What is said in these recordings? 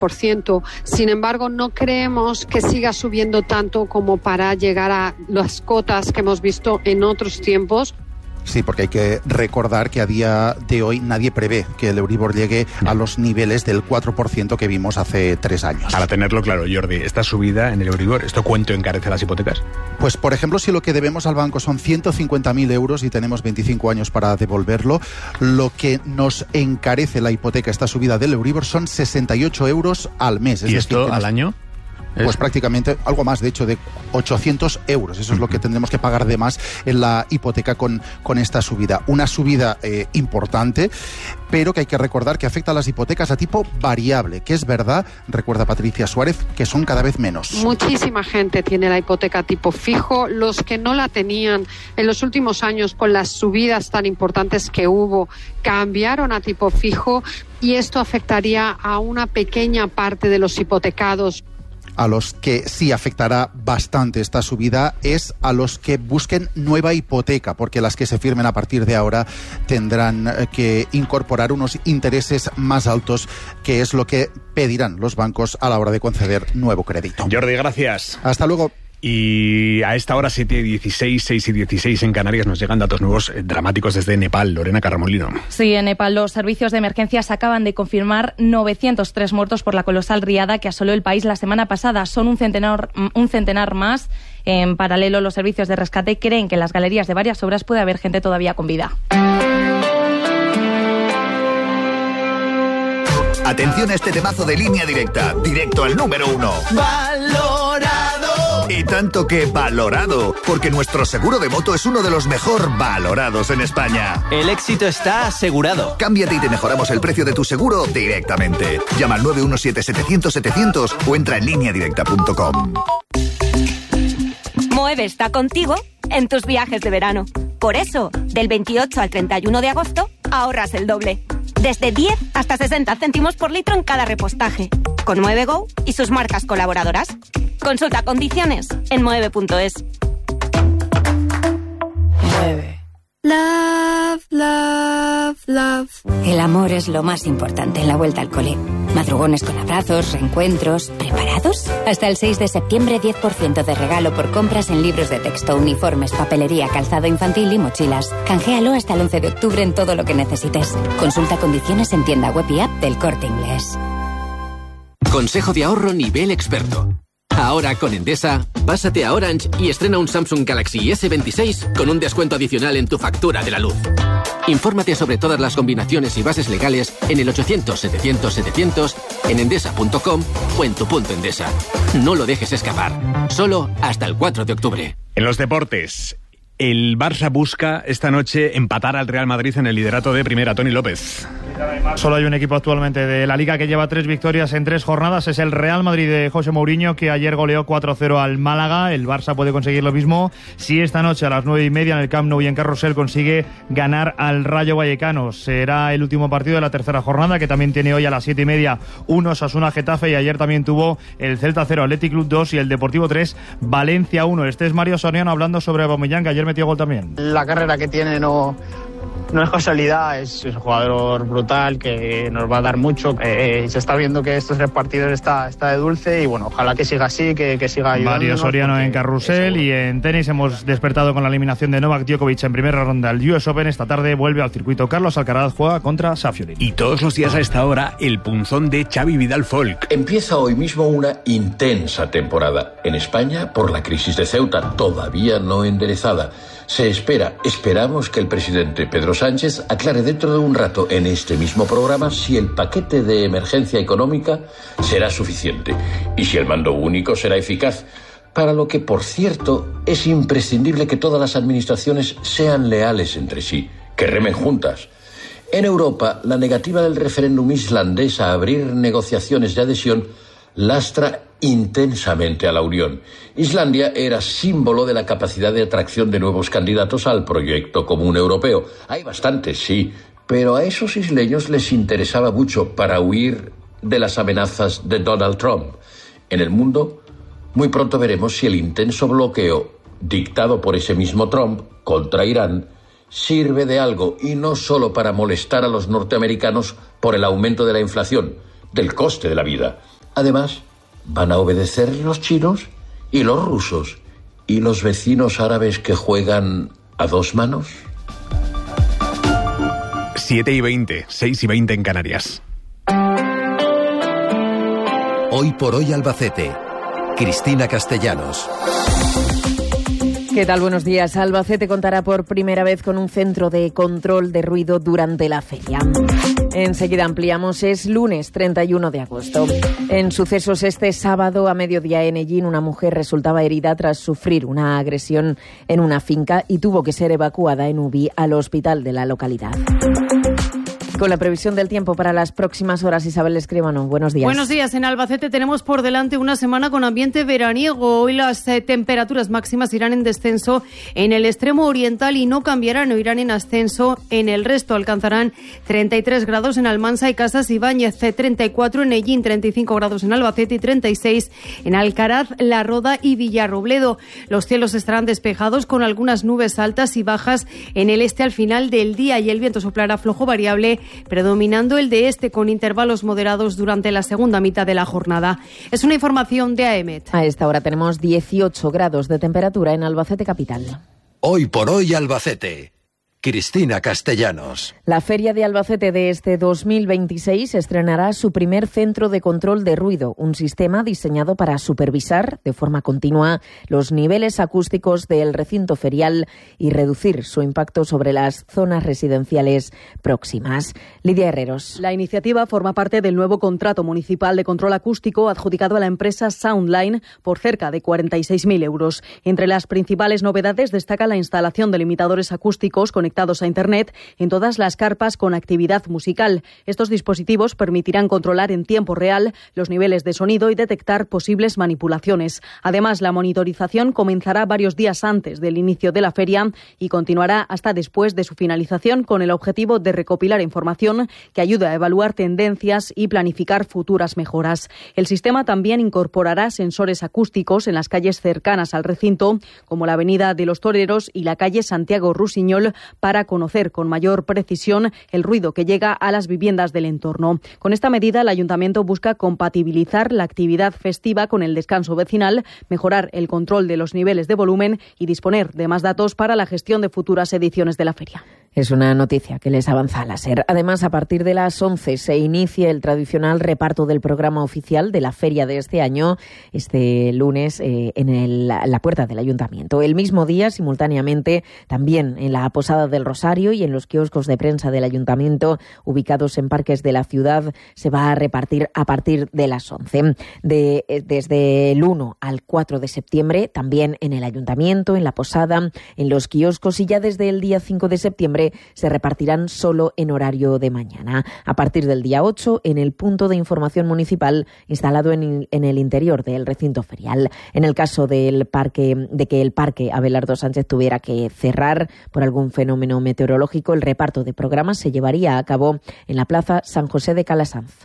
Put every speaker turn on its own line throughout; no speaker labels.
4%. Sin embargo, no creemos que siga subiendo tanto como para llegar a las cotas que hemos visto en otros tiempos.
Sí, porque hay que recordar que a día de hoy nadie prevé que el Euribor llegue a los niveles del 4% que vimos hace 3 años.
Para tenerlo claro, Jordi, esta subida en el Euribor, ¿esto cuánto encarece las hipotecas?
Pues, por ejemplo, si lo que debemos al banco son 150.000 euros y tenemos 25 años para devolverlo, lo que nos encarece la hipoteca, esta subida del Euribor, son 68 euros al mes.
¿Y esto al año?
Pues prácticamente algo más, de hecho, de 800 euros. Eso es lo que tendremos que pagar de más en la hipoteca con esta subida. Una subida importante, pero que hay que recordar que afecta a las hipotecas a tipo variable, que es verdad, recuerda Patricia Suárez, que son cada vez menos.
Muchísima gente tiene la hipoteca tipo fijo. Los que no la tenían en los últimos años, con las subidas tan importantes que hubo, cambiaron a tipo fijo, y esto afectaría a una pequeña parte de los hipotecados.
A los que sí afectará bastante esta subida es a los que busquen nueva hipoteca, porque las que se firmen a partir de ahora tendrán que incorporar unos intereses más altos, que es lo que pedirán los bancos a la hora de conceder nuevo crédito.
Jordi, gracias.
Hasta luego.
Y a esta hora, 7:16, 6:16 en Canarias, nos llegan datos nuevos dramáticos desde Nepal. Lorena Carramolino.
Sí, en Nepal los servicios de emergencias acaban de confirmar 903 muertos por la colosal riada que asoló el país la semana pasada. Son un centenar más. En paralelo, los servicios de rescate creen que en las galerías de varias obras puede haber gente todavía con vida.
Atención a este temazo de Línea Directa, directo al número 1. ¡Valorado! Y tanto que valorado, porque nuestro seguro de moto es uno de los mejor valorados en España.
El éxito está asegurado.
Cámbiate y te mejoramos el precio de tu seguro directamente. Llama al 917-700-700 o entra en lineadirecta.com.
Moeve está contigo en tus viajes de verano. Por eso, del 28 al 31 de agosto, ahorras el doble. Desde 10 hasta 60 céntimos por litro en cada repostaje. Con Mueve.go y sus marcas colaboradoras. Consulta condiciones en mueve.es.
Mueve. Love, love, love. El amor es lo más importante en la vuelta al cole. Madrugones con abrazos, reencuentros. ¿Preparados? Hasta el 6 de septiembre, 10% de regalo por compras en libros de texto, uniformes, papelería, calzado infantil y mochilas. Canjealo hasta el 11 de octubre en todo lo que necesites. Consulta condiciones en tienda web y app del Corte Inglés.
Consejo de ahorro nivel experto. Ahora con Endesa, pásate a Orange y estrena un Samsung Galaxy S26 con un descuento adicional en tu factura de la luz. Infórmate sobre todas las combinaciones y bases legales en el 800-700-700, en endesa.com o en tu punto Endesa. No lo dejes escapar. Solo hasta el 4 de octubre.
En los deportes, el Barça busca esta noche empatar al Real Madrid en el liderato de primera. Tony López.
Solo hay un equipo actualmente de la Liga que lleva 3 victorias en 3 jornadas. Es el Real Madrid de José Mourinho, que ayer goleó 4-0 al Málaga. El Barça puede conseguir lo mismo si esta noche a las 9:30 en el Camp Nou y en Carrusel consigue ganar al Rayo Vallecano. Será el último partido de la tercera jornada, que también tiene hoy a las 7:30 un Osasuna Getafe, y ayer también tuvo el Celta 0, Athletic Club 2 y el Deportivo 3, Valencia 1. Este es Mario Soriano hablando sobre Aubameyang, que ayer metió gol también.
La carrera que tiene no es casualidad, es un jugador brutal que nos va a dar mucho. Se está viendo que estos 3 partidos está de dulce y bueno, ojalá que siga así, que siga ayudándonos.
Mario Soriano en Carrusel. Y en tenis hemos despertado con la eliminación de Novak Djokovic en primera ronda al US Open. Esta tarde vuelve al circuito. Carlos Alcaraz juega contra Safiullin.
Y todos los días a esta hora, el punzón de Xavi Vidal Folk.
Empieza hoy mismo una intensa temporada. En España, por la crisis de Ceuta, todavía no enderezada. Esperamos que el presidente Pedro Sánchez aclare dentro de un rato en este mismo programa si el paquete de emergencia económica será suficiente y si el mando único será eficaz, para lo que, por cierto, es imprescindible que todas las administraciones sean leales entre sí, que remen juntas. En Europa, la negativa del referéndum islandés a abrir negociaciones de adhesión lastra intensamente a la Unión. Islandia era símbolo de la capacidad de atracción de nuevos candidatos al proyecto común europeo. Hay bastantes, sí, pero a esos isleños les interesaba mucho para huir de las amenazas de Donald Trump. En el mundo, muy pronto veremos si el intenso bloqueo dictado por ese mismo Trump contra Irán sirve de algo, y no solo para molestar a los norteamericanos por el aumento de la inflación, del coste de la vida. Además, van a obedecer los chinos y los rusos y los vecinos árabes que juegan a dos manos.
7:20, 6:20 en Canarias.
Hoy por hoy Albacete. Cristina Castellanos.
¿Qué tal? Buenos días. Albacete contará por primera vez con un centro de control de ruido durante la feria. Enseguida ampliamos. Es lunes 31 de agosto. En sucesos este sábado a mediodía en Ellín, una mujer resultaba herida tras sufrir una agresión en una finca y tuvo que ser evacuada en UBI al hospital de la localidad. Con la previsión del tiempo para las próximas horas, Isabel Escribano, buenos días.
Buenos días. En Albacete tenemos por delante una semana con ambiente veraniego. Hoy las temperaturas máximas irán en descenso en el extremo oriental y no cambiarán o irán en ascenso en el resto. Alcanzarán 33 grados en Almansa y Casas Ibáñez, 34 en Ellín, 35 grados en Albacete y 36 en Alcaraz, La Roda y Villarrobledo. Los cielos estarán despejados con algunas nubes altas y bajas en el este al final del día y el viento soplará flojo variable, predominando el de este con intervalos moderados durante la segunda mitad de la jornada. Es una información de AEMET.
A esta hora tenemos 18 grados de temperatura en Albacete capital.
Hoy por hoy Albacete. Cristina Castellanos.
La Feria de Albacete de este 2026 estrenará su primer centro de control de ruido, un sistema diseñado para supervisar de forma continua los niveles acústicos del recinto ferial y reducir su impacto sobre las zonas residenciales próximas. Lidia Herreros.
La iniciativa forma parte del nuevo contrato municipal de control acústico adjudicado a la empresa Soundline por cerca de 46.000 euros. Entre las principales novedades destaca la instalación de limitadores acústicos conectados a Internet en todas las carpas con actividad musical. Estos dispositivos permitirán controlar en tiempo real los niveles de sonido y detectar posibles manipulaciones. Además, la monitorización comenzará varios días antes del inicio de la feria y continuará hasta después de su finalización con el objetivo de recopilar información que ayude a evaluar tendencias y planificar futuras mejoras. El sistema también incorporará sensores acústicos en las calles cercanas al recinto, como la Avenida de los Toreros y la calle Santiago Rusiñol, para conocer con mayor precisión el ruido que llega a las viviendas del entorno. Con esta medida, el Ayuntamiento busca compatibilizar la actividad festiva con el descanso vecinal, mejorar el control de los niveles de volumen y disponer de más datos para la gestión de futuras ediciones de la feria.
Es una noticia que les avanza la SER. Además, a partir de las 11 se inicia el tradicional reparto del programa oficial de la feria de este año, este lunes, en la puerta del Ayuntamiento. El mismo día, simultáneamente, también en la Posada del Rosario y en los kioscos de prensa del Ayuntamiento, ubicados en parques de la ciudad, se va a repartir a partir de las 11. Desde el 1 al 4 de septiembre, también en el Ayuntamiento, en la Posada, en los kioscos, y ya desde el día 5 de septiembre se repartirán solo en horario de mañana. A partir del día 8, en el punto de información municipal instalado en el interior del recinto ferial. En el caso de que el parque Abelardo Sánchez tuviera que cerrar por algún fenómeno meteorológico, el reparto de programas se llevaría a cabo en la Plaza San José de Calasanz.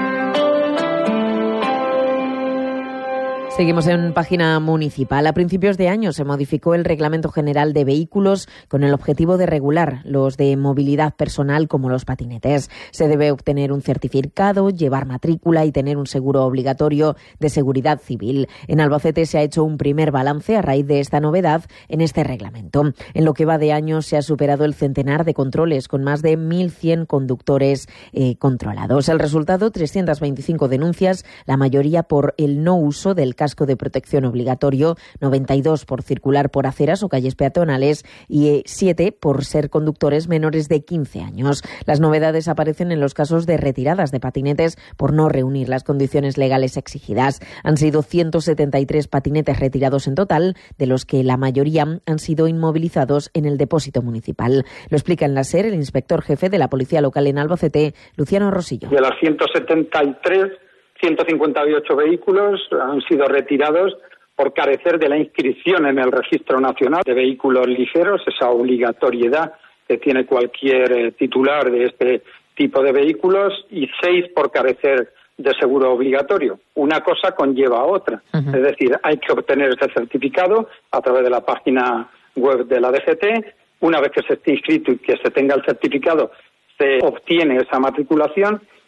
Seguimos en página municipal. A principios de año se modificó el Reglamento General de Vehículos con el objetivo de regular los de movilidad personal como los patinetes. Se debe obtener un certificado, llevar matrícula y tener un seguro obligatorio de seguridad civil. En Albacete se ha hecho un primer balance a raíz de esta novedad en este reglamento. En lo que va de año se ha superado el centenar de controles con más de 1.100 conductores controlados. El resultado, 325 denuncias, la mayoría por el no uso del casco de protección obligatorio, 92 por circular por aceras o calles peatonales y 7 por ser conductores menores de 15 años. Las novedades aparecen en los casos de retiradas de patinetes por no reunir las condiciones legales exigidas. Han sido 173 patinetes retirados en total, de los que la mayoría han sido inmovilizados en el depósito municipal. Lo explica en la SER el inspector jefe de la Policía Local en Albacete, Luciano Rosillo.
De las 173, 158 vehículos han sido retirados por carecer de la inscripción en el Registro Nacional de Vehículos Ligeros, esa obligatoriedad que tiene cualquier titular de este tipo de vehículos, y 6 por carecer de seguro obligatorio. Una cosa conlleva a otra. Es decir, hay que obtener ese certificado a través de la página web de la DGT. Una vez que se esté inscrito y que se tenga el certificado, se obtiene esa matriculación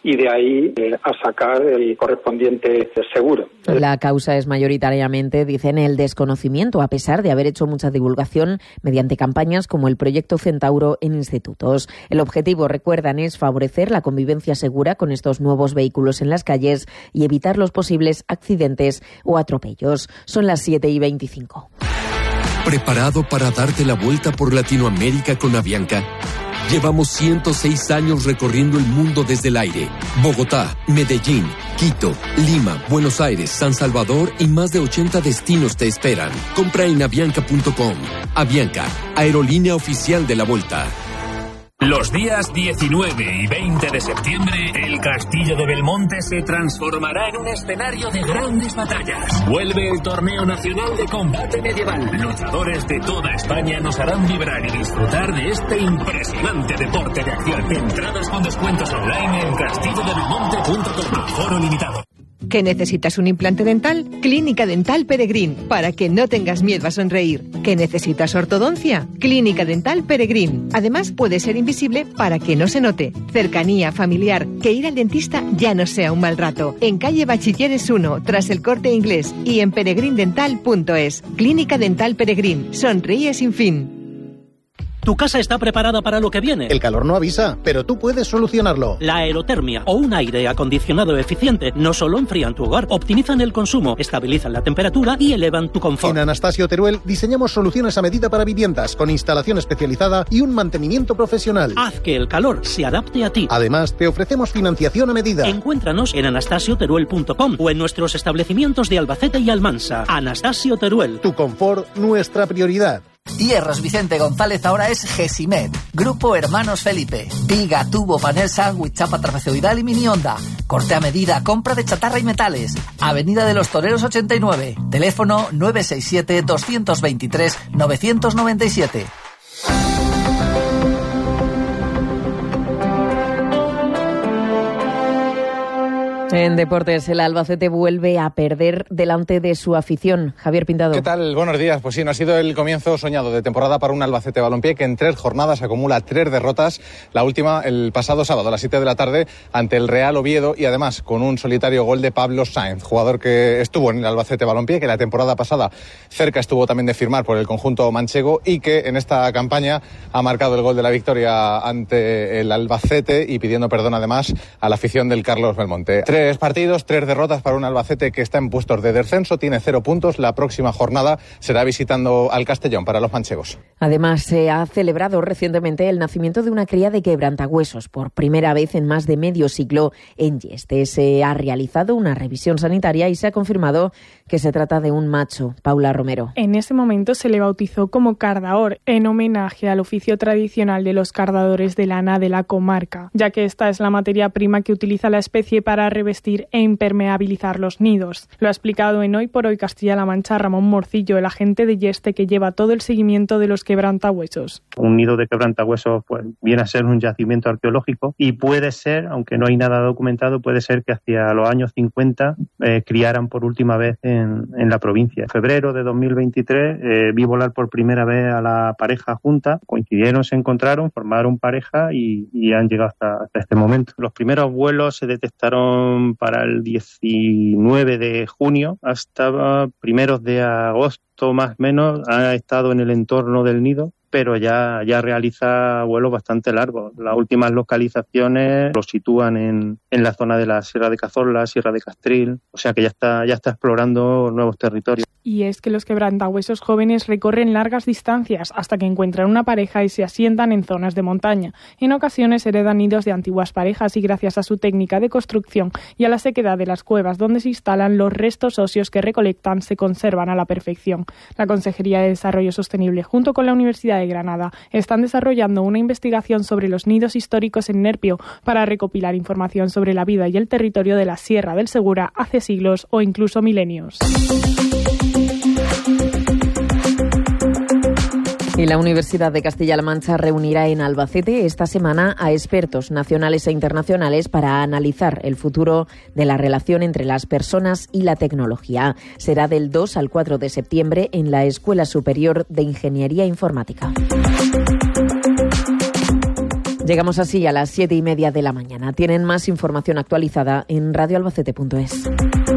y de ahí a sacar el correspondiente seguro.
La causa es mayoritariamente, dicen, el desconocimiento, a pesar de haber hecho mucha divulgación mediante campañas como el Proyecto Centauro en institutos. El objetivo, recuerdan, es favorecer la convivencia segura con estos nuevos vehículos en las calles y evitar los posibles accidentes o atropellos. Son las 7:25.
¿Preparado para darte la vuelta por Latinoamérica con Avianca? Llevamos 106 años recorriendo el mundo desde el aire. Bogotá, Medellín, Quito, Lima, Buenos Aires, San Salvador y más de 80 destinos te esperan. Compra en avianca.com. Avianca, aerolínea oficial de la Vuelta.
Los días 19 y 20 de septiembre, el Castillo de Belmonte se transformará en un escenario de grandes batallas. Vuelve el Torneo Nacional de Combate Medieval. Luchadores de toda España nos harán vibrar y disfrutar de este impresionante deporte de acción. Entradas con descuentos online en castillodebelmonte.com. Aforo limitado.
¿Que necesitas un implante dental? Clínica Dental Peregrín, para que no tengas miedo a sonreír. ¿Que necesitas ortodoncia? Clínica Dental Peregrín. Además, puede ser invisible para que no se note. Cercanía, familiar, que ir al dentista ya no sea un mal rato. En calle Bachilleres 1, tras el Corte Inglés, y en peregrindental.es. Clínica Dental Peregrín. Sonríe sin fin.
Tu casa está preparada para lo que viene.
El calor no avisa, pero tú puedes solucionarlo.
La aerotermia o un aire acondicionado eficiente no solo enfrían tu hogar, optimizan el consumo, estabilizan la temperatura y elevan tu confort.
En Anastasio Teruel diseñamos soluciones a medida para viviendas, con instalación especializada y un mantenimiento profesional.
Haz que el calor se adapte a ti.
Además, te ofrecemos financiación a medida.
Encuéntranos en anastasioteruel.com o en nuestros establecimientos de Albacete y Almansa. Anastasio Teruel.
Tu confort, nuestra prioridad.
Hierros Vicente González ahora es Gesimed, Grupo Hermanos Felipe. Viga, tubo, panel, sándwich, chapa trapezoidal y mini onda. Corte a medida, compra de chatarra y metales. Avenida de los Toreros 89. Teléfono 967-223-997.
En deportes, el Albacete vuelve a perder delante de su afición. Javier Pintado.
¿Qué tal? Buenos días. Pues sí, no ha sido el comienzo soñado de temporada para un Albacete Balompié que en 3 jornadas acumula 3 derrotas. La última el pasado sábado a las 7 de la tarde ante el Real Oviedo y además con un solitario gol de Pablo Sáenz, jugador que estuvo en el Albacete Balompié, que la temporada pasada cerca estuvo también de firmar por el conjunto manchego y que en esta campaña ha marcado el gol de la victoria ante el Albacete y pidiendo perdón además a la afición del Carlos Belmonte. 3 partidos, 3 derrotas para un Albacete que está en puestos de descenso, tiene 0 puntos. La próxima jornada será visitando al Castellón para los manchegos.
Además, se ha celebrado recientemente el nacimiento de una cría de quebrantahuesos. Por primera vez en más de medio siglo en Yeste se ha realizado una revisión sanitaria y se ha confirmado que se trata de un macho. Paula Romero.
En ese momento se le bautizó como cardaor, en homenaje al oficio tradicional de los cardadores de lana de la comarca, ya que esta es la materia prima que utiliza la especie para revestir e impermeabilizar los nidos. Lo ha explicado en Hoy por Hoy Castilla-La Mancha Ramón Morcillo, el agente de Yeste que lleva todo el seguimiento de los quebrantahuesos.
Un nido de quebrantahuesos pues viene a ser un yacimiento arqueológico y puede ser, aunque no hay nada documentado, puede ser que hacia los años 50 criaran por última vez en la provincia. En febrero de 2023 vi volar por primera vez a la pareja junta, coincidieron, se encontraron, formaron pareja y han llegado hasta este momento. Los primeros vuelos se detectaron para el 19 de junio hasta primeros de agosto más o menos. Ha estado en el entorno del nido, pero ya realiza vuelos bastante largos. Las últimas localizaciones lo sitúan en la zona de la Sierra de Cazorla, Sierra de Castril, o sea que ya está explorando nuevos territorios.
Y es que los quebrantahuesos jóvenes recorren largas distancias hasta que encuentran una pareja y se asientan en zonas de montaña. En ocasiones heredan nidos de antiguas parejas y gracias a su técnica de construcción y a la sequedad de las cuevas donde se instalan, los restos óseos que recolectan se conservan a la perfección. La Consejería de Desarrollo Sostenible, junto con la Universidad de Granada, están desarrollando una investigación sobre los nidos históricos en Nerpio para recopilar información sobre la vida y el territorio de la Sierra del Segura hace siglos o incluso milenios.
Y la Universidad de Castilla-La Mancha reunirá en Albacete esta semana a expertos nacionales e internacionales para analizar el futuro de la relación entre las personas y la tecnología. Será del 2 al 4 de septiembre en la Escuela Superior de Ingeniería Informática. Llegamos así a las 7:30 de la mañana. Tienen más información actualizada en radioalbacete.es.